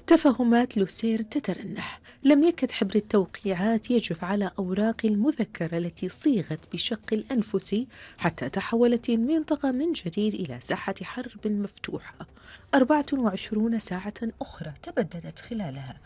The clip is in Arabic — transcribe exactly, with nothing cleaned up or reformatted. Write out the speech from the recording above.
تفاهمات لوسير تترنح. لم يكد حبر التوقيعات يجف على أوراق المذكرة التي صيغت بشق الأنفس حتى تحولت المنطقة من جديد إلى ساحة حرب مفتوحة. أربعة وعشرون ساعة أخرى تبددت خلالها